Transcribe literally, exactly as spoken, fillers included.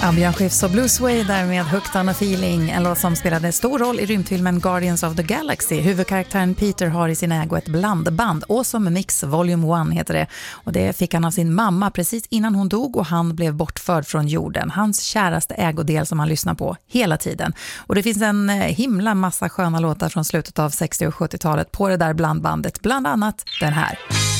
Björn Skifs och Blue Sway där med Hooked on a Feeling, en låt som spelade stor roll i rymdfilmen Guardians of the Galaxy. Huvudkaraktären Peter har i sin ägo ett blandband, Awesome Mix Volume ett heter det. Och det fick han av sin mamma precis innan hon dog och han blev bortförd från jorden. Hans käraste ägodel som han lyssnar på hela tiden. Och det finns en himla massa sköna låtar från slutet av sextio- och sjuttiotalet på det där blandbandet, bland annat den här.